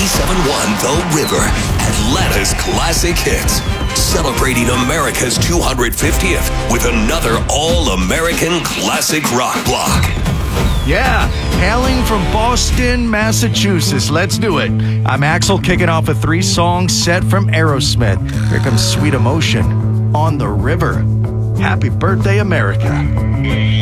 97.1 The River, Atlanta's classic hits. Celebrating America's 250th with another all-American classic rock block. Yeah, hailing from Boston, Massachusetts. Let's do it. I'm Axel, kicking off a 3-song set from Aerosmith. Here comes Sweet Emotion on the River. Happy birthday, America.